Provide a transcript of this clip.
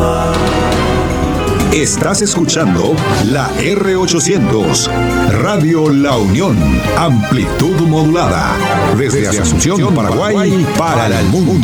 Panamá. Estás escuchando la R800, Radio La Unión, amplitud modulada, desde Asunción, Paraguay, para el mundo.